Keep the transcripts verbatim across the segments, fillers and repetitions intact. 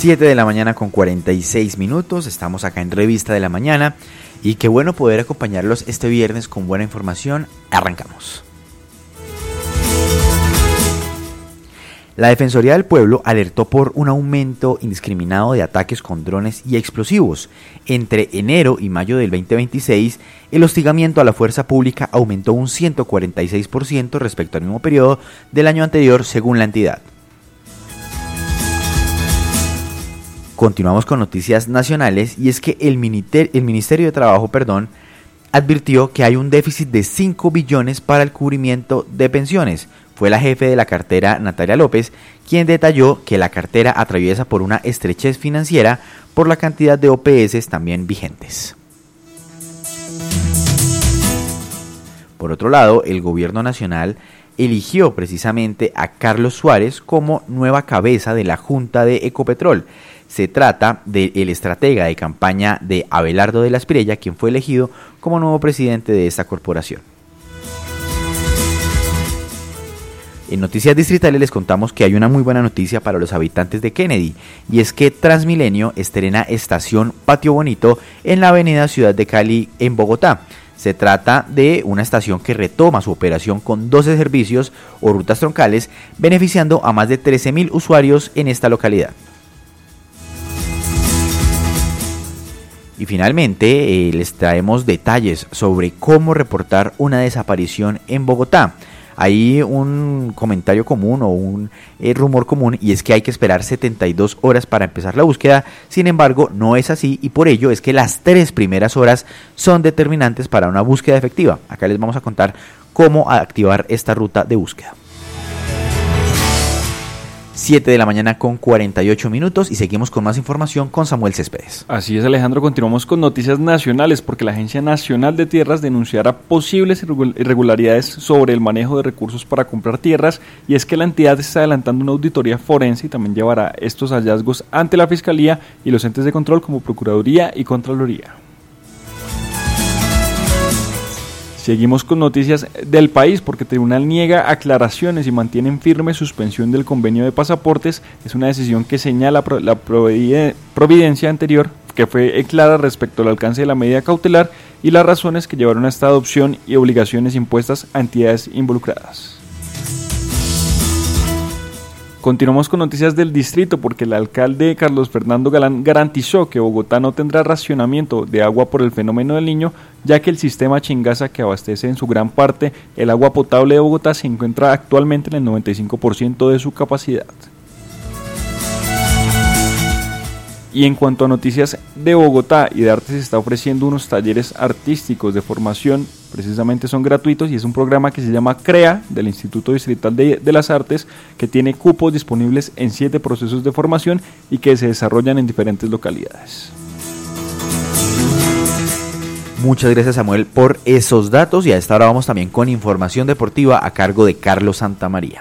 siete de la mañana con cuarenta y seis minutos, estamos acá en Revista de la Mañana y qué bueno poder acompañarlos este viernes con buena información. Arrancamos. La Defensoría del Pueblo alertó por un aumento indiscriminado de ataques con drones y explosivos. Entre enero y mayo del veinte veintiséis, el hostigamiento a la fuerza pública aumentó un ciento cuarenta y seis por ciento respecto al mismo periodo del año anterior, según la entidad. Continuamos con noticias nacionales y es que el, Miniter- el Ministerio de Trabajo, perdón, advirtió que hay un déficit de cinco billones para el cubrimiento de pensiones. Fue la jefe de la cartera, Natalia López, quien detalló que la cartera atraviesa por una estrechez financiera por la cantidad de O P S también vigentes. Por otro lado, el gobierno nacional eligió precisamente a Carlos Suárez como nueva cabeza de la Junta de Ecopetrol. Se trata del estratega de campaña de Abelardo de la Espriella, quien fue elegido como nuevo presidente de esta corporación. En Noticias Distritales les contamos que hay una muy buena noticia para los habitantes de Kennedy, y es que Transmilenio estrena estación Patio Bonito en la avenida Ciudad de Cali en Bogotá. Se trata de una estación que retoma su operación con doce servicios o rutas troncales, beneficiando a más de trece mil usuarios en esta localidad. Y finalmente eh, les traemos detalles sobre cómo reportar una desaparición en Bogotá. Hay un comentario común o un eh, rumor común, y es que hay que esperar setenta y dos horas para empezar la búsqueda. Sin embargo, no es así, y por ello es que las tres primeras horas son determinantes para una búsqueda efectiva. Acá les vamos a contar cómo activar esta ruta de búsqueda. siete de la mañana con cuarenta y ocho minutos y seguimos con más información con Samuel Céspedes. Así es, Alejandro, continuamos con noticias nacionales porque la Agencia Nacional de Tierras denunciará posibles irregularidades sobre el manejo de recursos para comprar tierras, y es que la entidad está adelantando una auditoría forense y también llevará estos hallazgos ante la Fiscalía y los entes de control como Procuraduría y Contraloría. Seguimos con noticias del país porque el tribunal niega aclaraciones y mantiene en firme suspensión del convenio de pasaportes. Es una decisión que señala la providencia anterior, que fue clara respecto al alcance de la medida cautelar y las razones que llevaron a esta adopción y obligaciones impuestas a entidades involucradas. Continuamos con noticias del distrito porque el alcalde Carlos Fernando Galán garantizó que Bogotá no tendrá racionamiento de agua por el fenómeno del Niño, ya que el sistema Chingaza, que abastece en su gran parte el agua potable de Bogotá, se encuentra actualmente en el noventa y cinco por ciento de su capacidad. Y en cuanto a noticias de Bogotá y de arte, se está ofreciendo unos talleres artísticos de formación, precisamente son gratuitos, y es un programa que se llama CREA del Instituto Distrital de, de las Artes, que tiene cupos disponibles en siete procesos de formación y que se desarrollan en diferentes localidades. Muchas gracias, Samuel, por esos datos, y a esta hora vamos también con información deportiva a cargo de Carlos Santamaría.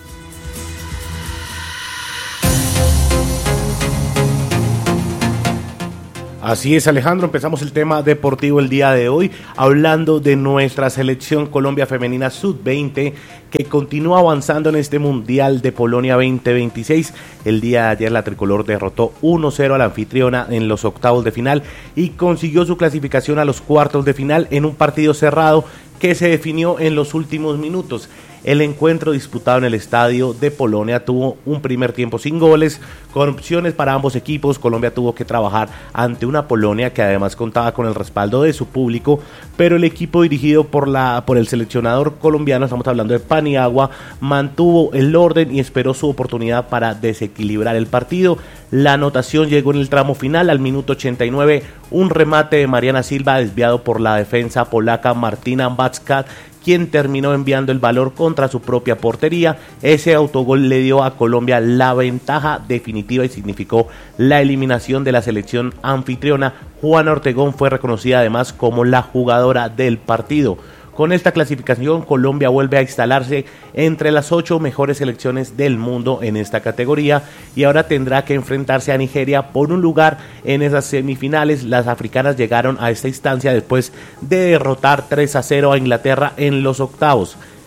Así es, Alejandro, empezamos el tema deportivo el día de hoy hablando de nuestra selección Colombia Femenina sub veinte, que continúa avanzando en este Mundial de Polonia veinte veintiséis. El día de ayer la tricolor derrotó uno cero a la anfitriona en los octavos de final y consiguió su clasificación a los cuartos de final en un partido cerrado que se definió en los últimos minutos. El encuentro disputado en el estadio de Polonia tuvo un primer tiempo sin goles, con opciones para ambos equipos. Colombia tuvo que trabajar ante una Polonia que además contaba con el respaldo de su público, pero el equipo dirigido por, la, por el seleccionador colombiano, estamos hablando de Paniagua, mantuvo el orden y esperó su oportunidad para desequilibrar el partido. La anotación llegó en el tramo final, al minuto ochenta y nueve, un remate de Mariana Silva desviado por la defensa polaca Martina Backa, quien terminó enviando el valor contra su propia portería. Ese autogol le dio a Colombia la ventaja definitiva y significó la eliminación de la selección anfitriona. Juana Ortegón fue reconocida además como la jugadora del partido. Con esta clasificación, Colombia vuelve a instalarse entre las ocho mejores selecciones del mundo en esta categoría y ahora tendrá que enfrentarse a Nigeria por un lugar en esas semifinales. Las africanas llegaron a esta instancia después de derrotar tres a cero a Inglaterra en los octavos.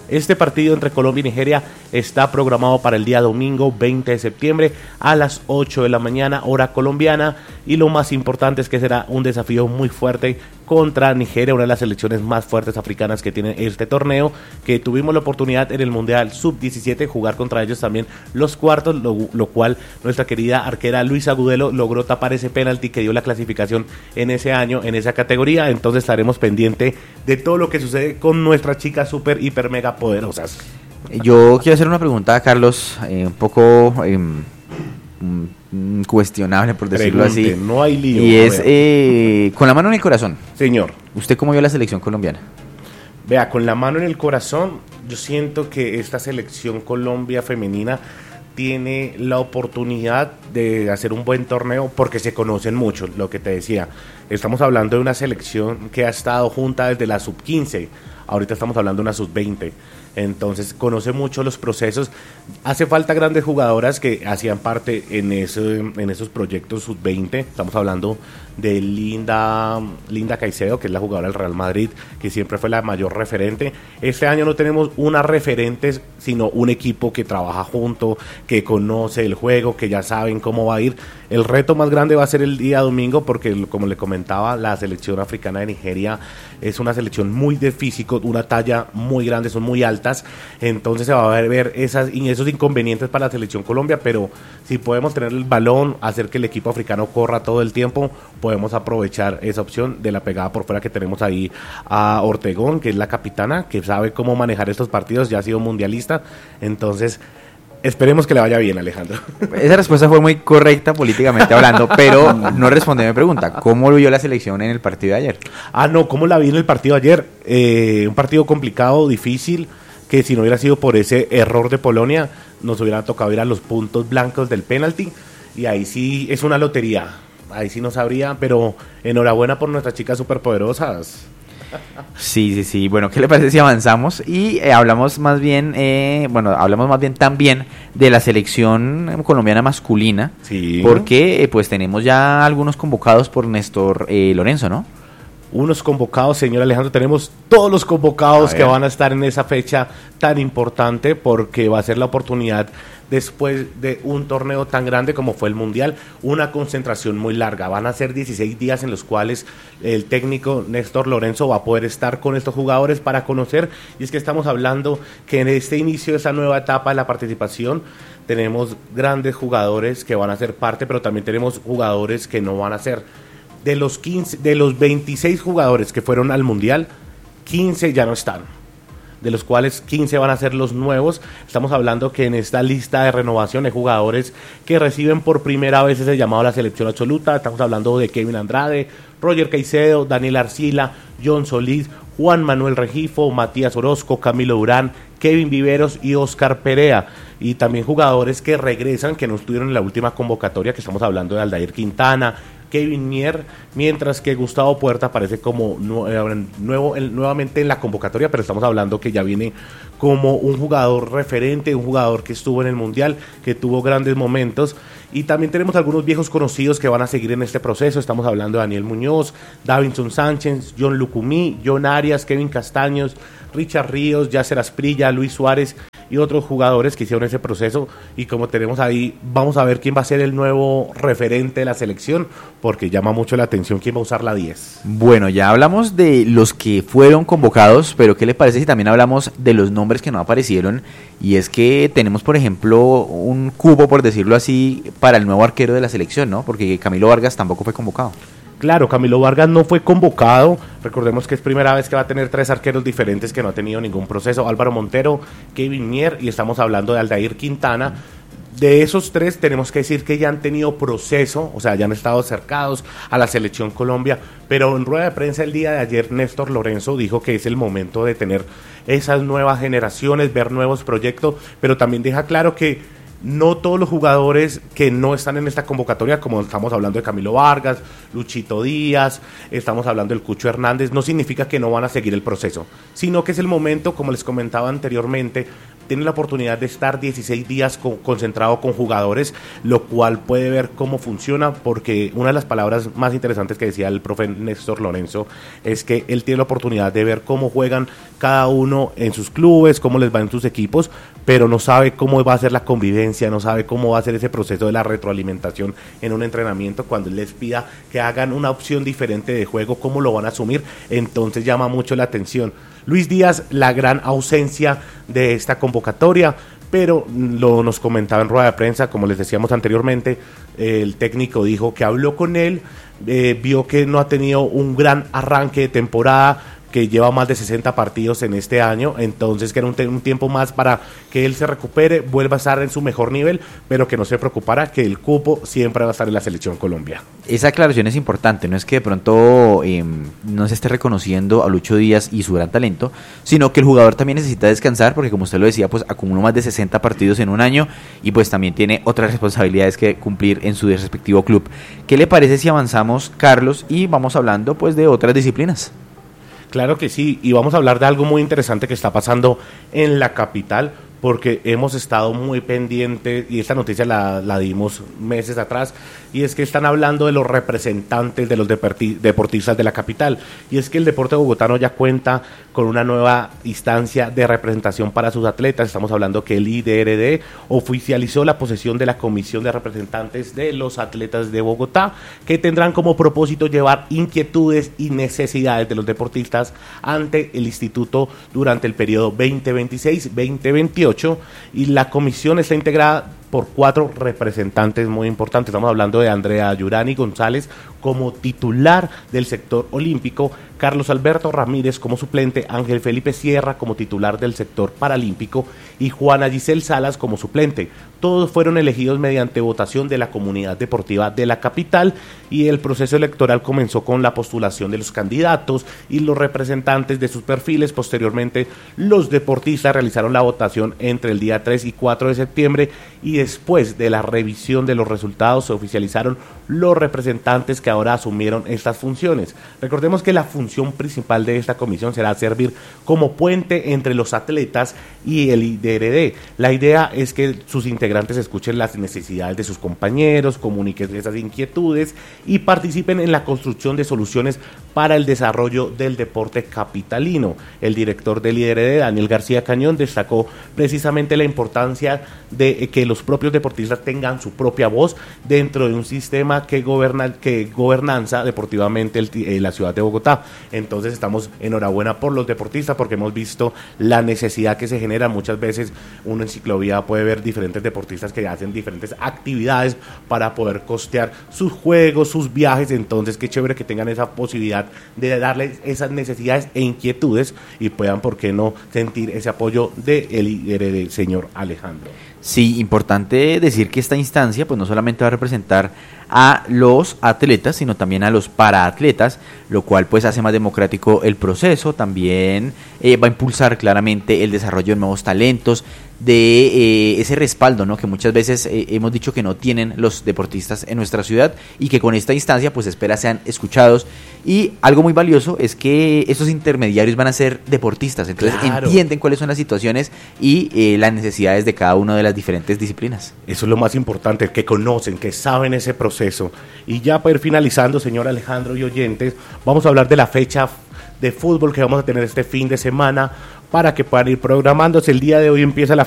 Este partido entre Colombia y Nigeria está programado para el día domingo veinte de septiembre a las ocho de la mañana, hora colombiana, y lo más importante es que será un desafío muy fuerte contra Nigeria, una de las selecciones más fuertes africanas que tiene este torneo, que tuvimos la oportunidad en el Mundial sub diecisiete jugar contra ellos también los cuartos, lo, lo cual nuestra querida arquera Luisa Agudelo logró tapar ese penalti que dio la clasificación en ese año, en esa categoría. Entonces estaremos pendientes de todo lo que sucede con nuestras chicas super, hiper, mega poderosas. Yo quiero hacer una pregunta a Carlos, eh, un poco eh, cuestionable, por decirlo Pregunte, así. No hay lío. Y es, eh, con la mano en el corazón. Señor. ¿Usted cómo vio la selección colombiana? Vea, con la mano en el corazón, yo siento que esta selección Colombia femenina tiene la oportunidad de hacer un buen torneo porque se conocen mucho, lo que te decía. Estamos hablando de una selección que ha estado junta desde la sub quince, ahorita estamos hablando de una sub veinte. Entonces conoce mucho los procesos. Hace falta grandes jugadoras que hacían parte en, ese, en esos proyectos sub veinte. Estamos hablando de Linda, Linda Caicedo, que es la jugadora del Real Madrid, que siempre fue la mayor referente. Este año no tenemos una referente, sino un equipo que trabaja junto, que conoce el juego, que ya saben cómo va a ir. El reto más grande va a ser el día domingo, porque como le comentaba, la selección africana de Nigeria es una selección muy de físico, una talla muy grande, son muy altas. Entonces se va a ver esas, esos inconvenientes para la selección Colombia, pero si podemos tener el balón, hacer que el equipo africano corra todo el tiempo, podemos aprovechar esa opción de la pegada por fuera que tenemos ahí a Ortegón, que es la capitana, que sabe cómo manejar estos partidos, ya ha sido mundialista. Entonces esperemos que le vaya bien, Alejandro. Esa respuesta fue muy correcta políticamente hablando, pero no respondió a mi pregunta. ¿Cómo vio la selección en el partido de ayer? Ah, no, ¿cómo la vi en el partido de ayer? Eh, un partido complicado, difícil, que si no hubiera sido por ese error de Polonia, nos hubiera tocado ir a los puntos blancos del penalti, y ahí sí es una lotería. Ahí sí no sabría, pero enhorabuena por nuestras chicas superpoderosas. Sí, sí, sí. Bueno, ¿qué le parece si avanzamos y eh, hablamos más bien, eh, bueno, hablamos más bien también de la selección colombiana masculina? Sí. Porque eh, pues tenemos ya algunos convocados por Néstor eh, Lorenzo, ¿no? Unos convocados, señor Alejandro, tenemos todos los convocados que van a estar en esa fecha tan importante, porque va a ser la oportunidad después de un torneo tan grande como fue el Mundial, una concentración muy larga. Van a ser dieciséis días en los cuales el técnico Néstor Lorenzo va a poder estar con estos jugadores para conocer, y es que estamos hablando que en este inicio de esa nueva etapa de la participación tenemos grandes jugadores que van a ser parte, pero también tenemos jugadores que no van a ser. De los quince, de los veintiséis jugadores que fueron al Mundial, quince ya no están, de los cuales quince van a ser los nuevos. Estamos hablando que en esta lista de renovación hay jugadores que reciben por primera vez ese llamado a la selección absoluta. Estamos hablando de Kevin Andrade, Roger Caicedo, Daniel Arcila, John Solís, Juan Manuel Regifo, Matías Orozco, Camilo Durán, Kevin Viveros y Oscar Perea. Y también jugadores que regresan, que no estuvieron en la última convocatoria, que estamos hablando de Aldair Quintana, Kevin Mier, mientras que Gustavo Puerta aparece como nuevo, nuevamente en la convocatoria, pero estamos hablando que ya viene como un jugador referente, un jugador que estuvo en el Mundial, que tuvo grandes momentos. Y también tenemos algunos viejos conocidos que van a seguir en este proceso. Estamos hablando de Daniel Muñoz, Davinson Sánchez, John Lucumí, John Arias, Kevin Castaños, Richard Ríos, Yasser Asprilla, Luis Suárez y otros jugadores que hicieron ese proceso. Y como tenemos ahí, vamos a ver quién va a ser el nuevo referente de la selección, porque llama mucho la atención quién va a usar la diez. Bueno, ya hablamos de los que fueron convocados, pero ¿qué le parece si también hablamos de los nombres que no aparecieron? Y es que tenemos, por ejemplo, un cubo, por decirlo así, para el nuevo arquero de la selección, ¿no? Porque Camilo Vargas tampoco fue convocado. Claro, Camilo Vargas no fue convocado. Recordemos que es primera vez que va a tener tres arqueros diferentes que no ha tenido ningún proceso. Álvaro Montero, Kevin Mier, y estamos hablando de Aldair Quintana. De esos tres tenemos que decir que ya han tenido proceso, o sea, ya han estado acercados a la selección Colombia, pero en rueda de prensa el día de ayer Néstor Lorenzo dijo que es el momento de tener esas nuevas generaciones, ver nuevos proyectos, pero también deja claro que no todos los jugadores que no están en esta convocatoria, como estamos hablando de Camilo Vargas, Luchito Díaz, estamos hablando del Cucho Hernández, no significa que no van a seguir el proceso, sino que es el momento, como les comentaba anteriormente, tiene la oportunidad de estar dieciséis días con, concentrado con jugadores, lo cual puede ver cómo funciona, porque una de las palabras más interesantes que decía el profe Néstor Lorenzo es que él tiene la oportunidad de ver cómo juegan cada uno en sus clubes, cómo les va en sus equipos, pero no sabe cómo va a ser la convivencia, no sabe cómo va a ser ese proceso de la retroalimentación en un entrenamiento cuando él les pida que hagan una opción diferente de juego, cómo lo van a asumir. Entonces llama mucho la atención. Luis Díaz, la gran ausencia de esta convocatoria, pero lo nos comentaba en rueda de prensa, como les decíamos anteriormente, el técnico dijo que habló con él, eh, vio que no ha tenido un gran arranque de temporada, que lleva más de sesenta partidos en este año, entonces que era un, te- un tiempo más para que él se recupere, vuelva a estar en su mejor nivel, pero que no se preocupara, que el cupo siempre va a estar en la Selección Colombia. Esa aclaración es importante, no es que de pronto eh, no se esté reconociendo a Lucho Díaz y su gran talento, sino que el jugador también necesita descansar, porque como usted lo decía, pues acumuló más de sesenta partidos en un año y pues también tiene otras responsabilidades que cumplir en su respectivo club. ¿Qué le parece si avanzamos, Carlos, y vamos hablando pues de otras disciplinas? Claro que sí, y vamos a hablar de algo muy interesante que está pasando en la capital, porque hemos estado muy pendientes, y esta noticia la, la dimos meses atrás, y es que están hablando de los representantes de los deporti- deportistas de la capital, y es que el deporte bogotano ya cuenta con una nueva instancia de representación para sus atletas. Estamos hablando que el I D R D oficializó la posesión de la Comisión de Representantes de los Atletas de Bogotá, que tendrán como propósito llevar inquietudes y necesidades de los deportistas ante el instituto durante el periodo veinte veintiséis veinte veintiocho, y la comisión está integrada por cuatro representantes muy importantes. Estamos hablando de Andrea Yurani González como titular del sector olímpico, Carlos Alberto Ramírez como suplente, Ángel Felipe Sierra como titular del sector paralímpico y Juana Giselle Salas como suplente. Todos fueron elegidos mediante votación de la comunidad deportiva de la capital, y el proceso electoral comenzó con la postulación de los candidatos y los representantes de sus perfiles. Posteriormente, los deportistas realizaron la votación entre el día tres y cuatro de septiembre, y después de la revisión de los resultados se oficializaron los representantes que ahora asumieron estas funciones. Recordemos que la función principal de esta comisión será servir como puente entre los atletas y el I D R D. La idea es que sus integrantes escuchen las necesidades de sus compañeros, comuniquen esas inquietudes y participen en la construcción de soluciones para el desarrollo del deporte capitalino. El director del I D R D, Daniel García Cañón, destacó precisamente la importancia de que los propios deportistas tengan su propia voz dentro de un sistema que goberna, que gobernanza deportivamente el, eh, la ciudad de Bogotá. Entonces estamos enhorabuena por los deportistas, porque hemos visto la necesidad que se genera. Muchas veces uno en ciclovía puede ver diferentes deportistas que hacen diferentes actividades para poder costear sus juegos, sus viajes. Entonces qué chévere que tengan esa posibilidad de darles esas necesidades e inquietudes y puedan, por qué no, sentir ese apoyo del I D R D, señor Alejandro. Sí, importante decir que esta instancia pues no solamente va a representar a los atletas, sino también a los paraatletas, lo cual pues hace más democrático el proceso. También eh, va a impulsar claramente el desarrollo de nuevos talentos, de eh, ese respaldo, ¿no?, que muchas veces eh, hemos dicho que no tienen los deportistas en nuestra ciudad, y que con esta instancia pues espera sean escuchados. Y algo muy valioso es que estos intermediarios van a ser deportistas, entonces Claro. entienden cuáles son las situaciones y eh, las necesidades de cada una de las diferentes disciplinas. Eso es lo más importante, que conocen, que saben ese proceso. Y ya para ir finalizando, señor Alejandro y oyentes, vamos a hablar de la fecha de fútbol que vamos a tener este fin de semana para que puedan ir programándose. El día de hoy empieza la